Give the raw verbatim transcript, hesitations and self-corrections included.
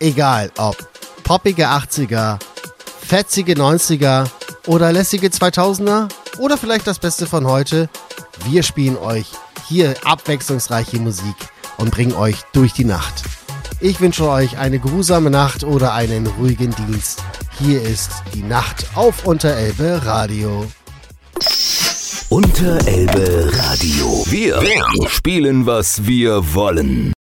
Egal ob poppige achtziger, fetzige neunziger oder lässige zweitausender oder vielleicht das Beste von heute, wir spielen euch hier abwechslungsreiche Musik und bringen euch durch die Nacht. Ich wünsche euch eine geruhsame Nacht oder einen ruhigen Dienst. Hier ist die Nacht auf Unterelbe Radio. Unterelbe Radio. Wir spielen, was wir wollen.